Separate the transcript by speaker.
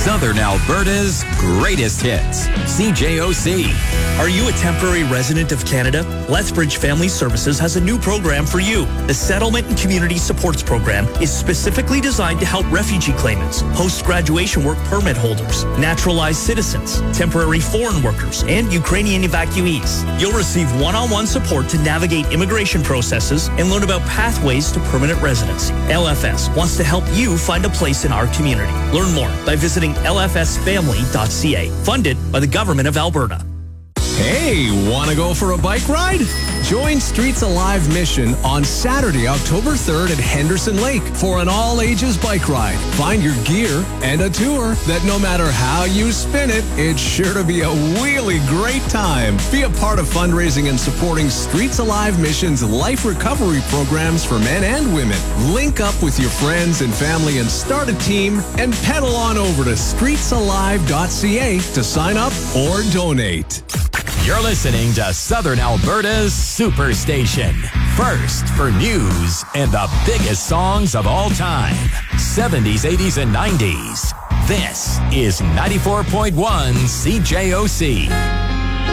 Speaker 1: Southern Alberta's greatest hits. CJOC.
Speaker 2: Are you a temporary resident of Canada? Lethbridge Family Services has a new program for you. The Settlement and Community Supports Program is specifically designed to help refugee claimants, post-graduation work permit holders, naturalized citizens, temporary foreign workers, and Ukrainian evacuees. You'll receive one-on-one support to navigate immigration processes and learn about pathways to permanent residency. LFS wants to help you find a place in our community. Learn more by visiting lfsfamily.ca. Funded by the Government of Alberta.
Speaker 3: Hey, want to go for a bike ride? Join Streets Alive Mission on Saturday, October 3rd at Henderson Lake for an all-ages bike ride. Find your gear and a tour that no matter how you spin it, it's sure to be a really great time. Be a part of fundraising and supporting Streets Alive Mission's life recovery programs for men and women. Link up with your friends and family and start a team and pedal on over to streetsalive.ca to sign up or donate.
Speaker 1: You're listening to Southern Alberta's Superstation. First for news and the biggest songs of all time. 70s, 80s, and 90s. This is 94.1 CJOC.